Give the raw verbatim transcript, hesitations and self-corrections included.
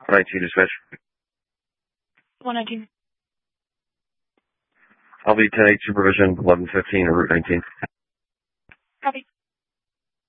one nineteen dispatch. one nineteen. I'll be ten eight supervision, eleven fifteen, or Route nineteen. Copy.